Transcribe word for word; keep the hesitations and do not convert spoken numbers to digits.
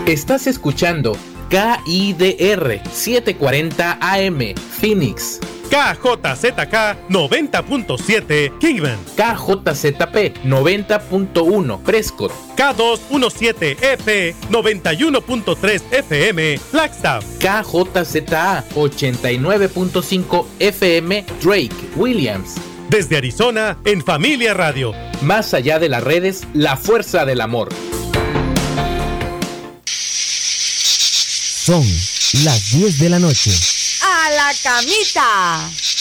Estás escuchando K I D R setecientos cuarenta A M, Phoenix. K J Z K noventa punto siete, Kingman. K J Z P noventa punto uno, Prescott. K doscientos diecisiete F noventa y uno punto tres F M, Flagstaff. K J Z A ochenta y nueve punto cinco F M, Drake, Williams. Desde Arizona, en Familia Radio. Más allá de las redes, la fuerza del amor. Son las diez de la noche. ¡A la camita!